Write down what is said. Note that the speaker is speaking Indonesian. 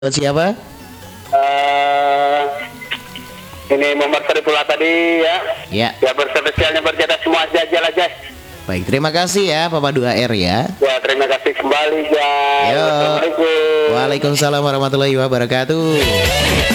Buat siapa? Eh, ini Muhammad Sarifullah tadi ya. Ya. Ya berspesialnya berjada semua jajal aja. Baik, terima kasih ya Papa 2R ya. Ya terima kasih kembali ya. Yo. Assalamualaikum. Waalaikumsalam warahmatullahi wabarakatuh.